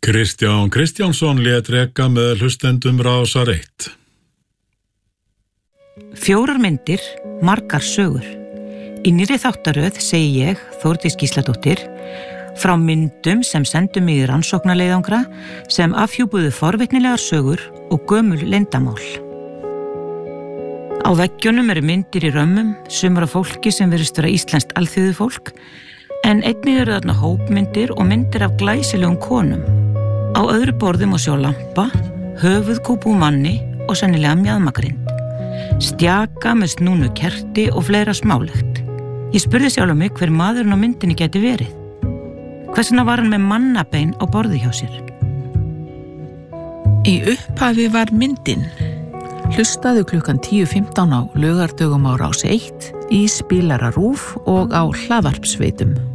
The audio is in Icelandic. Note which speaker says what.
Speaker 1: Kristján Kristjánsson lét reka með hlustendum Rásar 1.
Speaker 2: 4 myndir, margar sögur. Í nýrri þáttaröð segi ég, Þórdís Gísladóttir, frá myndum sem sendum mig í rannsóknarleiðangra sem afhjúpuðu forvitnilegar sögur og gömul leyndamál. Á veggjunum eru myndir í römmum, sumar af fólki sem virðist vera íslenskt alþýðufólk, en einnig eru þarna hópmyndir og myndir af glæsilegum konum. Á öðru borðum og sjá lampa, höfuðkúpu manni og sennilega mjaðmagrind. Stjaka með snúnu kerti og fleira smálegt. Ég spurði sjálf mig hver maðurinn á myndinni gæti verið. Hvers vegna var hann með mannabein á borði hjá sér?
Speaker 3: Í upphafi var myndin. Hlustaðu klukkan 10:15 á laugardögum á Rás 1, í spilara RÚV og á hlaðvarpsveitum.